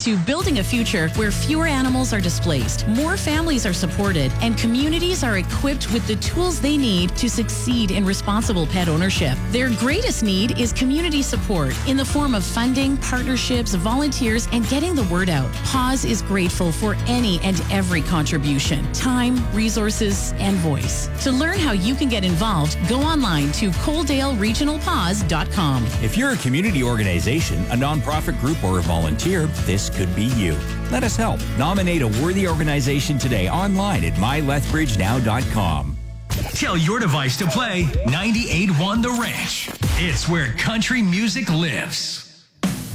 to building a future where fewer animals are displaced, more families are supported, and communities are equipped with the tools they need to succeed in responsible pet ownership. Their greatest need is community support in the form of funding, partnerships, volunteers, and getting the word out. PAWS is grateful for any and every contribution, time, resources, and voice. To learn how you can get involved, go online to coaldaleregionalpaws.com. If you're a community organization, a nonprofit group, or a volunteer, this could be you. Let us help. Nominate a worthy organization today online at mylethbridgenow.com. Tell your device to play 98.1 The Ranch. It's where country music lives.